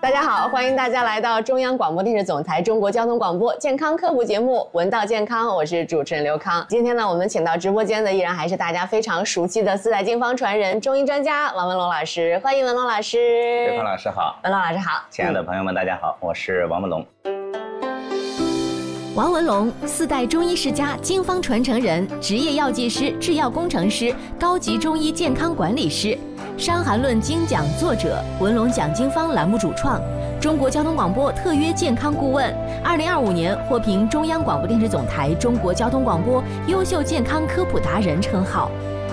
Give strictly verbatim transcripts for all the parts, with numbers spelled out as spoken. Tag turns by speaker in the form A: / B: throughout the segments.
A: 大家好，欢迎大家来到中央广播电视总台中国交通广播健康科普节目《闻道健康》，我是主持人刘康。今天呢，我们请到直播间的依然还是大家非常熟悉的四代经方传人、中医专家王文龙老师，欢迎文龙老师。
B: 刘康老师好，
A: 文龙老师好，
B: 亲爱的朋友们，大家好，我是王文龙。
C: 王文龙，四代中医世家、经方传承人，职业药剂师、制药工程师，高级中医健康管理师，《伤寒论》精讲作者，文龙讲经方栏目主创，中国交通广播特约健康顾问，二零二五年获评中央广播电视总台中国交通广播优秀健康科普达人称号。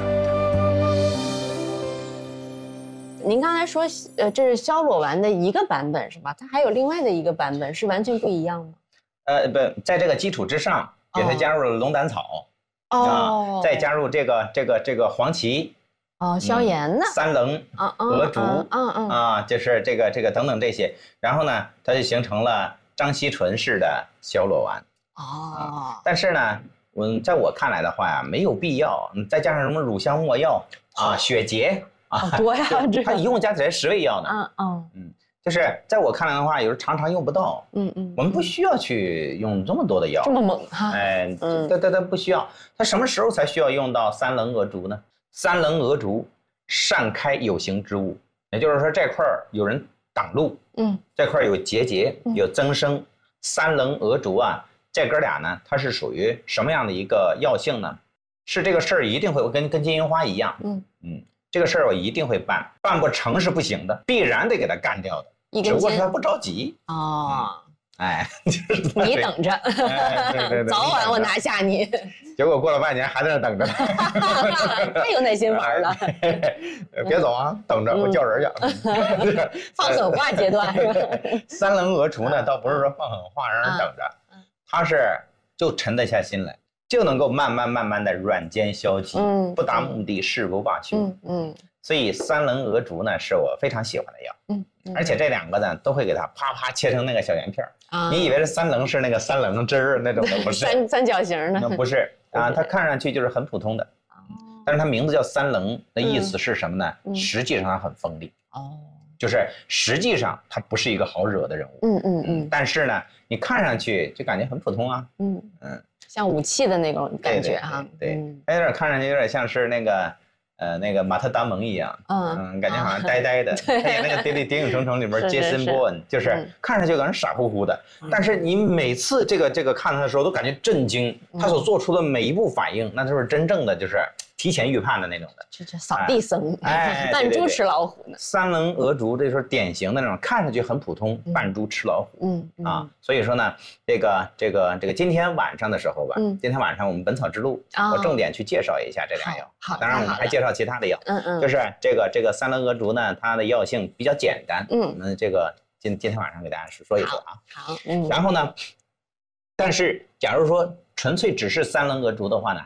A: 您刚才说，呃，这是消裸丸的一个版本是吧？它还有另外的一个版本，是完全不一样吗？
B: 呃，不，在这个基础之上，给它加入了龙胆草，
A: 哦，
B: 啊，再加入这个这个这个黄芪，
A: 哦，消炎的，
B: 嗯、三棱、
A: 嗯嗯、
B: 鹅竹，
A: 嗯嗯
B: 啊，就是这个这个等等这些，然后呢，它就形成了张锡纯式的消裸丸。
A: 哦、
B: 啊，但是呢，我在我看来的话呀，没有必要，再加上什么乳香没药啊、血竭啊，
A: 好多呀，这
B: 它一共加起来十味药呢。
A: 嗯嗯
B: 嗯。就是在我看来的话，有时常常用不到。
A: 嗯嗯，
B: 我们不需要去用这么多的药，
A: 这么猛哈？
B: 哎，
A: 嗯，
B: 它它它不需要。它什么时候才需要用到三棱鹅竹呢？三棱鹅竹善开有形之物，也就是说这块有人挡路，嗯，这块有结节，有增生。嗯、三棱鹅竹啊，这哥俩呢，它是属于什么样的一个药性呢？是这个事儿一定会跟跟金银花一样，嗯嗯，这个事儿我一定会办，办不成是不行的，必然得给它干掉的。只不过是他不着急
A: 哦，
B: 哎，就是
A: 你等着，
B: 哎、对对对
A: 早晚我拿下你。
B: 结果过了半年还在那等着呢，
A: 太有耐心玩了。
B: 别走啊，等着，我叫人去。
A: 放狠话阶段是吧？
B: 三棱鹅竹呢，倒不是说放狠话让人等着，他是就沉得下心来，就能够慢慢慢慢的软坚消积，嗯，不达目的誓不罢休，嗯嗯。所以三棱鹅竹呢是我非常喜欢的药，嗯，而且这两个呢都会给它啪啪切成那个小圆片啊。你以为是三棱是那个三棱汁儿那种的，不是
A: 三三角形的，
B: 那不是啊，它看上去就是很普通的，但是它名字叫三棱的意思是什么呢？嗯、实际上它很锋利哦，就是实际上它不是一个好惹的人物，嗯嗯嗯，但是呢，你看上去就感觉很普通啊，嗯
A: 嗯，像武器的那种感觉哈，
B: 对，对对它有点看上去有点像是那个。呃，那个马特·达蒙一样，嗯嗯，感觉好像呆呆的。他演那个《谍谍谍影重重》里边杰森·波恩，就是看上去感觉傻乎乎的，但是你每次这个这个看他的时候都感觉震惊，他所做出的每一步反应，那就是真正的就是提前预判的那种的。
A: 这这扫地僧，哎，扮猪吃老虎呢。
B: 三棱鹅竹这是典型的那种看上去很普通，扮猪吃老虎，嗯啊，所以说呢，这个这个这个今天晚上的时候吧，今天晚上我们《本草之路》我重点去介绍一下这俩药，
A: 好，
B: 当然我们还介绍。其他的药，嗯嗯，就是这个这个三棱鹅竹呢，它的药性比较简单，嗯，我们这个今今天晚上给大家说一说啊，
A: 好，嗯，
B: 然后呢，但是假如说纯粹只是三棱鹅竹的话呢，